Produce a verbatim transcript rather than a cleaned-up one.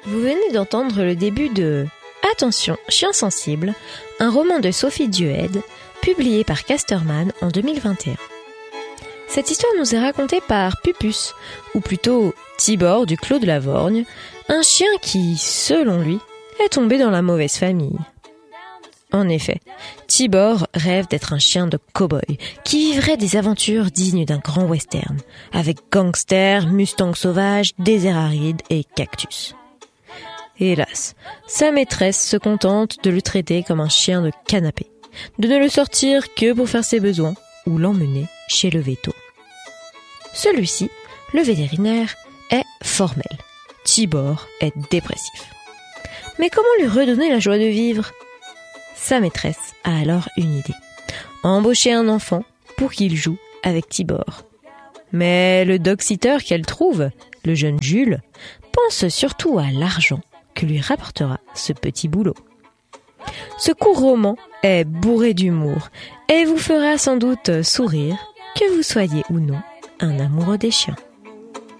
Vous venez d'entendre le début de Attention, chien sensible, un roman de Sophie Duhaide, publié par Casterman en deux mille vingt et un. Cette histoire nous est racontée par Pupus, ou plutôt Tibor du Clos de la Vorgne, un chien qui, selon lui, est tombé dans la mauvaise famille. En effet, Tibor rêve d'être un chien de cow-boy qui vivrait des aventures dignes d'un grand western, avec gangsters, mustangs sauvages, déserts arides et cactus. Hélas, sa maîtresse se contente de le traiter comme un chien de canapé, de ne le sortir que pour faire ses besoins ou l'emmener chez le véto. Celui-ci, le vétérinaire, est formel. Tibor est dépressif. Mais comment lui redonner la joie de vivre ? Sa maîtresse a alors une idée. Embaucher un enfant pour qu'il joue avec Tibor. Mais le dog-sitter qu'elle trouve, le jeune Jules, pense surtout à l'argent que lui rapportera ce petit boulot. Ce court roman est bourré d'humour et vous fera sans doute sourire, que vous soyez ou non un amoureux des chiens.